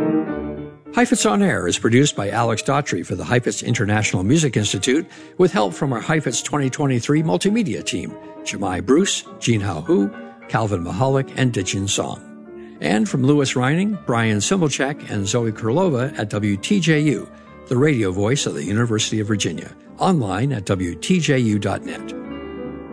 Heifetz On Air is produced by Alex Daughtry for the Heifetz International Music Institute with help from our Heifetz 2023 multimedia team, Jemai Bruce, Jean Hao Hu, Calvin Mahalik, and Dijin Song. And from Louis Reining, Brian Simmelchak, and Zoe Kurlova at WTJU, the radio voice of the University of Virginia, online at WTJU.net.